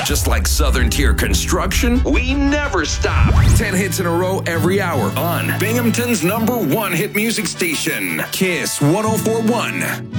Just like Southern Tier Construction, we never stop. 10 hits in a row every hour on Binghamton's #1 hit music station, Kiss 104.1.